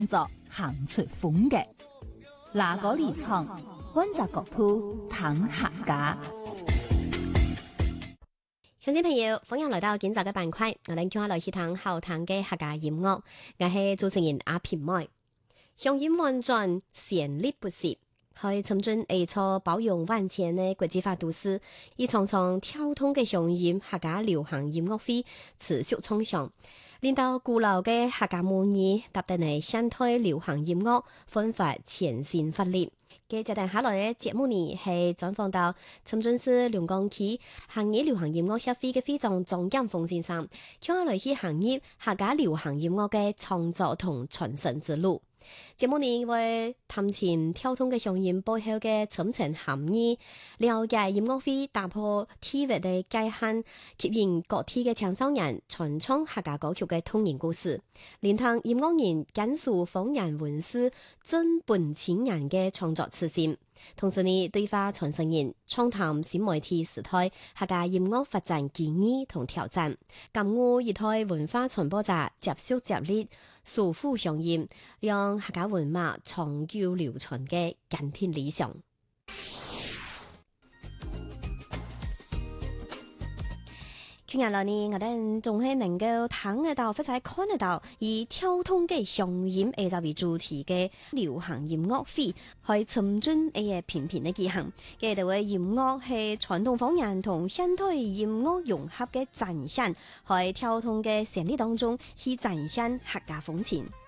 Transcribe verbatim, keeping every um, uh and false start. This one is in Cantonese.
作行出風格，哪個離場，揾隻角度睇客家。 鄉親朋友，歡迎來到今集嘅板塊，我哋聽下來去聽好聽嘅客家音樂，我係主持人阿平妹。鄉音婉轉，旋律不息，係尋進 A 錯包容萬千嘅國際化都市，以場場跳通嘅鄉音客家流行音樂會持續創上，令到古老嘅客家母語搭得嚟現代流行音樂奮發全新發力。嘅接定下來嘅節目呢，係專訪到深圳市龍崗區行業流行音樂協會嘅會長鍾劍鋒先生，聽下來自行業客家流行音樂嘅創作同傳承之路。節目呢會探尋跳通嘅鄉音背後嘅深層含義，了解音樂會打破地域嘅界限，吸引各地嘅青少年傳唱客家歌曲嘅童年故事，連同音樂人簡述方言文史真本淺人嘅創作詞線。同時呢，對話傳承人暢談新媒體時代客家音樂發展建議同挑戰，感悟一代文化傳播者接續接力守護鄉音，讓客家文化長久流傳嘅堅定理想。今日來呢，我哋仲係能夠睇得到或者看得到以跳通嘅鄉音誒作為主題嘅流行音樂會，係尋進誒頻頻嘅舉行。嘅度嘅音樂係傳統方言同現代音樂融合嘅展現，喺跳通嘅旋律當中去展現客家風情。